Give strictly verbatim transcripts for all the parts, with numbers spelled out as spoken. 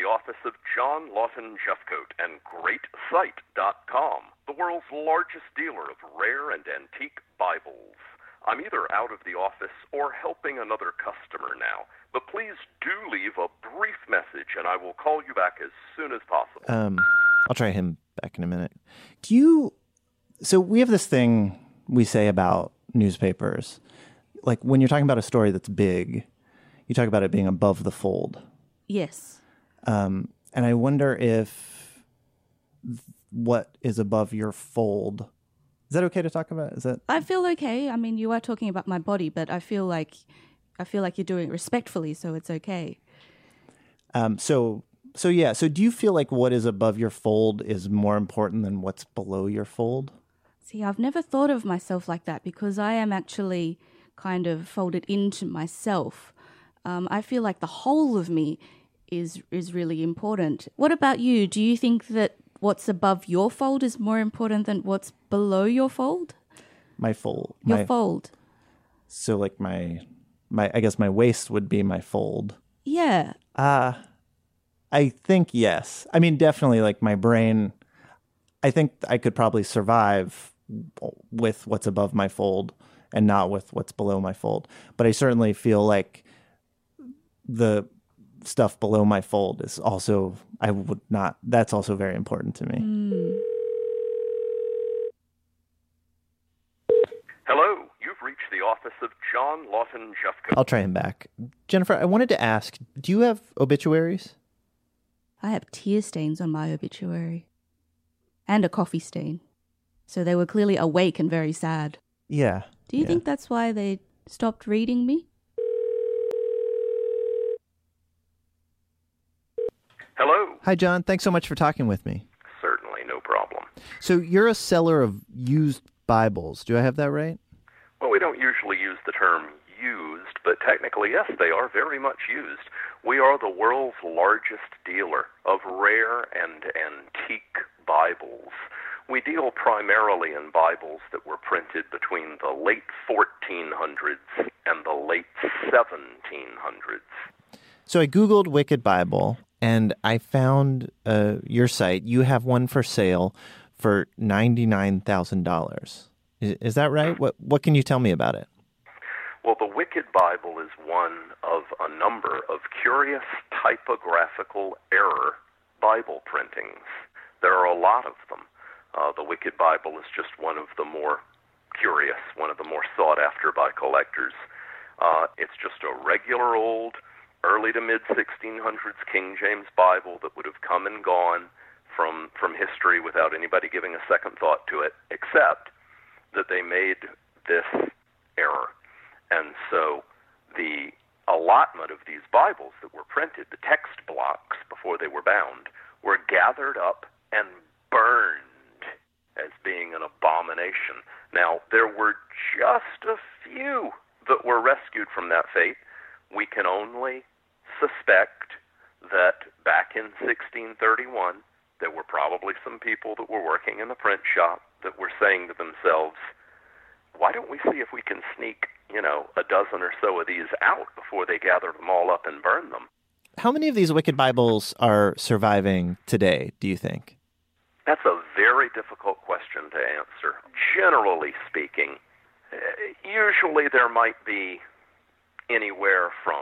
office of John Lawton Jeffcoat and Great Site dot com, the world's largest dealer of rare and antique Bibles. I'm either out of the office or helping another customer now, but please do leave a brief message and I will call you back as soon as possible. Um, I'll try him back in a minute. Do you, so we have this thing we say about newspapers, like when you're talking about a story that's big, you talk about it being above the fold. Yes. Um, and I wonder if what is above your fold, is that okay to talk about? Is that? I feel okay. I mean, you are talking about my body, but I feel like I feel like you're doing it respectfully, so it's okay. Um, so, so yeah. So do you feel like what is above your fold is more important than what's below your fold? See, I've never thought of myself like that because I am actually kind of folded into myself. Um, I feel like the whole of me is is really important. What about you? Do you think that what's above your fold is more important than what's below your fold? My fold. Your my, fold. So like my, my, I guess my waist would be my fold. Yeah. Uh, I think yes. I mean, definitely like my brain, I think I could probably survive with what's above my fold and not with what's below my fold. But I certainly feel like the stuff below my fold is also, I would not, that's also very important to me. Mm. Hello, you've reached the office of John Lawton Jeffcoat. I'll try him back. Jennifer, I wanted to ask, do you have obituaries? I have tear stains on my obituary. And a coffee stain. So they were clearly awake and very sad. Yeah. Do you yeah. think that's why they stopped reading me? Hello. Hi, John. Thanks so much for talking with me. Certainly, no problem. So you're a seller of used Bibles. Do I have that right? Well, we don't usually use the term used, but technically, yes, they are very much used. We are the world's largest dealer of rare and antique Bibles. We deal primarily in Bibles that were printed between the late fourteen hundreds and the late seventeen hundreds. So I Googled Wicked Bible, and I found uh, your site. You have one for sale for ninety-nine thousand dollars. Is, is that right? What What can you tell me about it? Well, the Wicked Bible is one of a number of curious typographical error Bible printings. There are a lot of them. Uh, the Wicked Bible is just one of the more curious, one of the more sought after by collectors. Uh, it's just a regular old early to mid sixteen hundreds King James Bible that would have come and gone from from history without anybody giving a second thought to it, except that they made this error. And so the allotment of these Bibles that were printed, the text blocks before they were bound, were gathered up and burned as being an abomination. Now, there were just a few that were rescued from that fate. We can only suspect that back in sixteen thirty-one, there were probably some people that were working in the print shop that were saying to themselves, why don't we see if we can sneak, you know, a dozen or so of these out before they gather them all up and burn them? How many of these Wicked Bibles are surviving today, do you think? That's a very difficult question to answer. Generally speaking, usually there might be anywhere from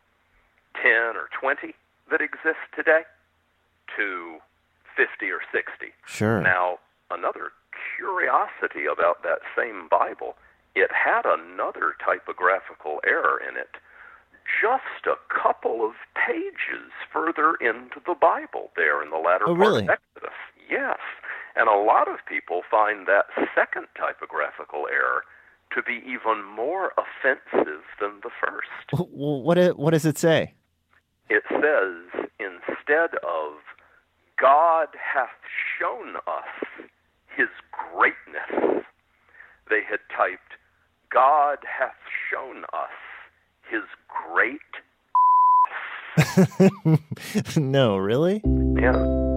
ten or twenty that exist today to fifty or sixty. Sure. Now, another curiosity about that same Bible, it had another typographical error in it just a couple of pages further into the Bible there in the latter oh, part really? of Exodus. Yes. And a lot of people find that second typographical error to be even more offensive than the first. Well, what, it, what does it say? It says, instead of, God hath shown us his greatness, they had typed, God hath shown us his great. No, really? Yeah.